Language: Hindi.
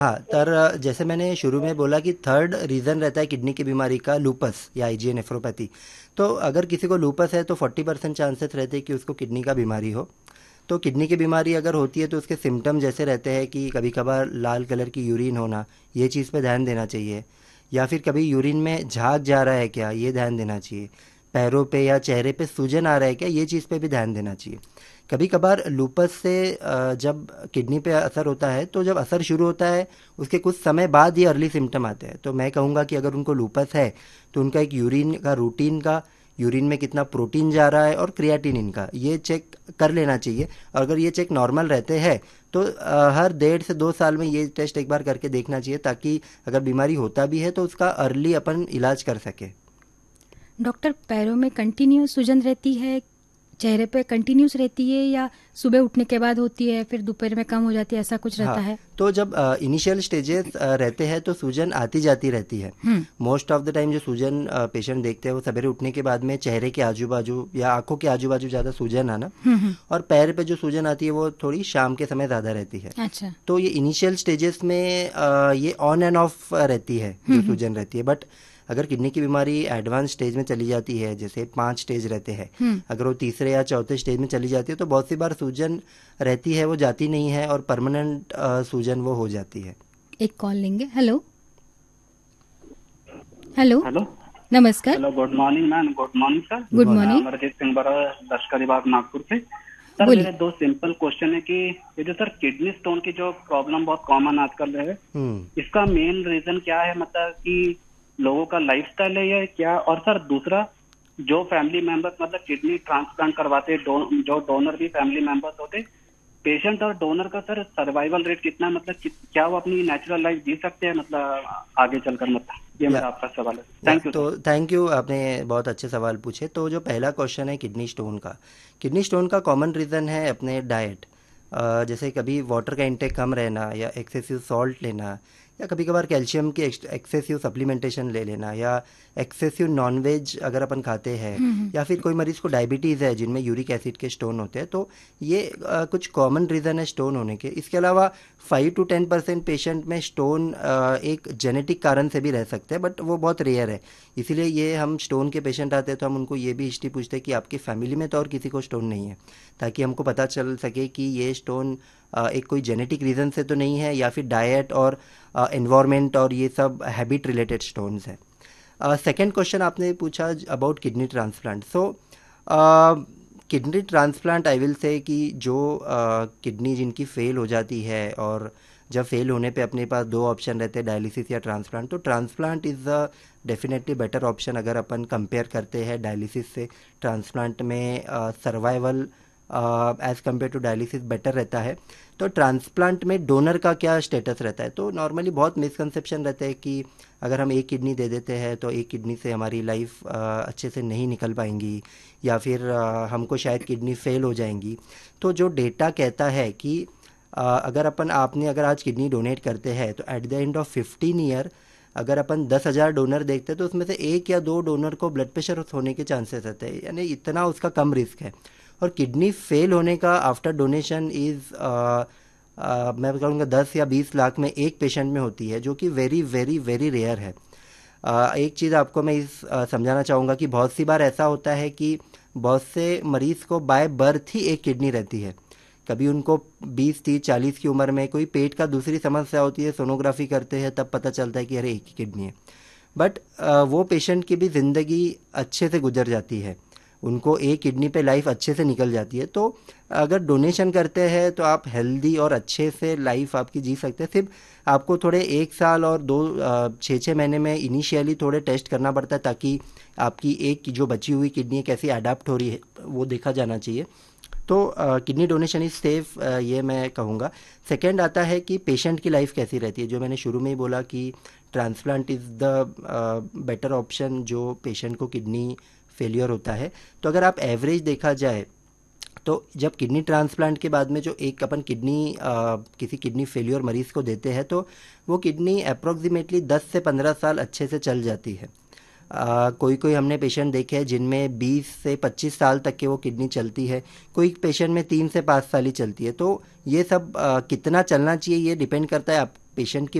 हाँ, तर जैसे मैंने शुरू में बोला कि थर्ड रीज़न रहता है किडनी की बीमारी का लूपस या आईजीए नेफ्रोपैथी। तो अगर किसी को लूपस है तो 40% चांसेस रहते हैं कि उसको किडनी का बीमारी हो। तो किडनी की बीमारी अगर होती है तो उसके सिम्टम जैसे रहते हैं कि कभी कभार लाल कलर की यूरिन होना, ये चीज़ पे ध्यान देना चाहिए। या फिर कभी यूरिन में झाग जा रहा है क्या, ये ध्यान देना चाहिए। पैरों पे या चेहरे पे सूजन आ रहा है क्या, ये चीज़ पे भी ध्यान देना चाहिए। कभी कभार लूपस से जब किडनी पे असर होता है तो जब असर शुरू होता है उसके कुछ समय बाद ये अर्ली सिम्टम आते हैं। तो मैं कहूँगा कि अगर उनको लूपस है तो उनका एक यूरिन का रूटीन का, यूरिन में कितना प्रोटीन जा रहा है और क्रिएटिनिन का, ये चेक कर लेना चाहिए। और अगर ये चेक नॉर्मल रहते हैं तो हर 1.5 से 2 साल में ये टेस्ट एक बार करके देखना चाहिए, ताकि अगर बीमारी होता भी है तो उसका अर्ली अपन इलाज कर सके। डॉक्टर, पैरों में कंटिन्यूस सूजन रहती है, चेहरे पे कंटिन्यूस रहती है, या सुबह उठने के बाद होती है फिर दोपहर में कम हो जाती है, ऐसा कुछ रहता हाँ, है? तो जब इनिशियल स्टेजेस रहते हैं तो सूजन आती जाती रहती है। हम्म। मोस्ट ऑफ द टाइम जो सूजन पेशेंट देखते हैं वो सवेरे उठने के बाद में चेहरे के आजू बाजू या आंखों के आजू बाजू ज़्यादा सूजन आना, हम्म। और पैर पे जो सूजन आती है वो थोड़ी शाम के समय ज़्यादा रहती है। अच्छा। तो ये इनिशियल स्टेजेस में ये ऑन एंड ऑफ रहती है जो हम्म। सूजन रहती है। बट अगर किडनी की बीमारी एडवांस स्टेज में चली जाती है, जैसे 5 स्टेज रहते हैं, हम्म। अगर वो तीसरे या चौथे स्टेज में चली जाती है तो बहुत सी बार सूजन रहती है, वो जाती नहीं है और परमानेंट सूजन वो हो जाती है। एक कॉल लेंगे। हेलो। हेलो। हेलो। नमस्कार। Hello, good morning ma'am. Good morning sir. Good good मैं मॉर्निंग। मॉर्निंग। अमरजीत सिंह बरा, लश्करी बाग, नागपुर से। सर, बोलिए। मेरे दो सिंपल क्वेश्चन है कि ये जो सर किडनी स्टोन की जो प्रॉब्लम बहुत कॉमन आजकल है, हम्म। इसका मेन रीजन क्या है? मतलब कि लोगों का लाइफस्टाइल है या क्या? और सर दूसरा, जो फैमिली मेंबर्स मतलब किडनी ट्रांसप्लांट करवाते हैं, जो डोनर भी फैमिली मेंबर्स होते, पेशेंट और डोनर का सर सर्वाइवल रेट कितना है? मतलब क्या वो अपनी नेचुरल लाइफ जी सकते हैं मतलब आगे चलकर? मतलब ये या मेरा आपका सवाल है। या थैंक यू तो सर। थैंक यू, आपने बहुत अच्छे सवाल पूछे। तो जो पहला क्वेश्चन है किडनी स्टोन का, किडनी स्टोन का कॉमन रीज़न है अपने डाइट। जैसे कभी वाटर का इंटेक कम रहना या एक्सेसिव सॉल्ट लेना, या कभी कभार कैल्शियम की एक्सेसिव सप्लीमेंटेशन ले लेना, या एक्सेसिव नॉनवेज अगर अपन खाते हैं, या फिर कोई मरीज़ को डायबिटीज़ है जिनमें यूरिक एसिड के स्टोन होते हैं, तो ये कुछ कॉमन रीज़न है स्टोन होने के। इसके अलावा 5 to 10% पेशेंट में स्टोन एक जेनेटिक कारण से भी रह सकते हैं, बट वो बहुत रेयर है। इसीलिए ये हम स्टोन के पेशेंट आते हैं तो हम उनको ये भी हिस्ट्री पूछते हैं कि आपकी फैमिली में तो और किसी को स्टोन नहीं है, ताकि हमको पता चल सके कि ये स्टोन एक कोई जेनेटिक रीज़न से तो नहीं है, या फिर डाइट और एनवायरनमेंट और ये सब हैबिट रिलेटेड स्टोन्स है। सेकंड क्वेश्चन आपने पूछा about kidney transplant. So kidney transplant I will say कि जो किडनी जिनकी फेल हो जाती है, और जब फेल होने पे अपने पास दो ऑप्शन रहते हैं, डायलिसिस या ट्रांसप्लांट, तो transplant is a definitely better option. अगर अपन कंपेयर करते हैं डायलिसिस से, ट्रांसप्लांट में survival as compare to dialysis better रहता है। तो ट्रांसप्लांट में डोनर का क्या स्टेटस रहता है? तो नॉर्मली बहुत मिसकंसेप्शन रहता है कि अगर हम एक किडनी दे देते हैं तो एक किडनी से हमारी लाइफ अच्छे से नहीं निकल पाएंगी, या फिर हमको शायद किडनी फेल हो जाएंगी। तो जो डेटा कहता है कि अगर अगर आज किडनी डोनेट करते हैं तो at the end of 15 year अगर अपन 10,000 डोनर देखते हैं तो उसमें से एक या दो डोनर को ब्लड प्रेशर होने के चांसेस रहते हैं, यानी इतना उसका कम रिस्क है। और किडनी फेल होने का आफ्टर डोनेशन इज़ मैं कहूँगा 10 या 20 लाख में एक पेशेंट में होती है, जो कि वेरी वेरी वेरी रेयर है। एक चीज़ आपको मैं समझाना चाहूँगा कि बहुत सी बार ऐसा होता है कि बहुत से मरीज़ को बाय बर्थ ही एक किडनी रहती है। कभी उनको 20, 30, 40 की उम्र में कोई पेट का दूसरी समस्या होती है, सोनोग्राफी करते हैं तब पता चलता है कि अरे एक ही किडनी है। बट वो पेशेंट की भी ज़िंदगी अच्छे से गुजर जाती है, उनको एक किडनी पे लाइफ अच्छे से निकल जाती है। तो अगर डोनेशन करते हैं तो आप हेल्दी और अच्छे से लाइफ आपकी जी सकते हैं। सिर्फ आपको थोड़े 1 साल और 6 6 महीने में इनिशियली थोड़े टेस्ट करना पड़ता है, ताकि आपकी एक जो बची हुई किडनी कैसी अडाप्ट हो रही है वो देखा जाना चाहिए। तो किडनी डोनेशन इज़ सेफ, ये मैं कहूँगा। सेकेंड आता है कि पेशेंट की लाइफ कैसी रहती है। जो मैंने शुरू में ही बोला कि transplant is the better option जो पेशेंट को किडनी फेलियर होता है। तो अगर आप एवरेज देखा जाए तो जब किडनी ट्रांसप्लांट के बाद में जो एक अपन किडनी किसी किडनी फेलियर मरीज़ को देते हैं तो वो किडनी अप्रोक्सीमेटली 10 से 15 साल अच्छे से चल जाती है। कोई कोई हमने पेशेंट देखे हैं जिनमें 20 से 25 साल तक के वो किडनी चलती है, कोई पेशेंट में 3 से 5 साल ही चलती है। तो ये सब कितना चलना चाहिए ये डिपेंड करता है आप पेशेंट की